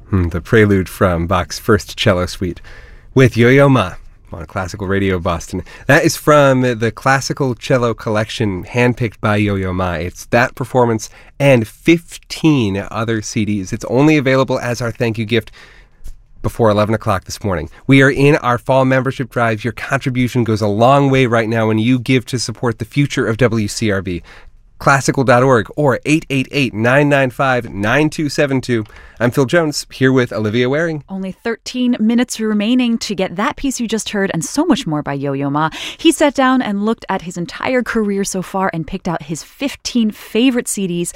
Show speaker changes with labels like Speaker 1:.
Speaker 1: The prelude from Bach's First Cello Suite with Yo-Yo Ma on Classical Radio Boston. That is from the Classical Cello Collection, handpicked by Yo-Yo Ma. It's that performance and 15 other CDs. It's only available as our thank you gift before 11 o'clock this morning. We are in our fall membership drive. Your contribution goes a long way right now when you give to support the future of WCRB. Classical.org or 888-995-9272. I'm Phil Jones, here with Olivia Waring.
Speaker 2: Only 13 minutes remaining to get that piece you just heard and so much more by Yo-Yo Ma. He sat down and looked at his entire career so far and picked out his 15 favorite CDs